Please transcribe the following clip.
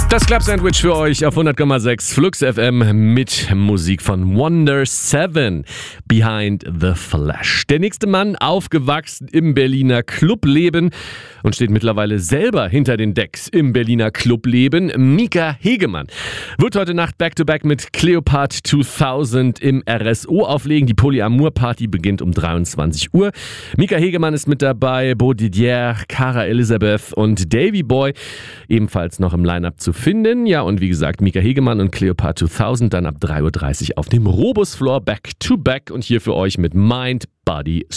Das Club-Sandwich für euch auf 100,6 Flux FM mit Musik von Wonder 7, Behind the Flash. Der nächste Mann, aufgewachsen im Berliner Clubleben und steht mittlerweile selber hinter den Decks im Berliner Clubleben, Mika Hegemann. Wird heute Nacht Back-to-Back mit Cleopatra 2000 im RSO auflegen. Die Polyamour-Party beginnt um 23 Uhr. Mika Hegemann ist mit dabei, Bo Didier, Cara Elizabeth und Davy Boy ebenfalls noch im Line-Up zu finden. Ja, und wie gesagt, Mika Hegemann und Cleopatra 2000 dann ab 3:30 Uhr auf dem Robus Floor Back-to-Back und hier für euch mit Mind, Body,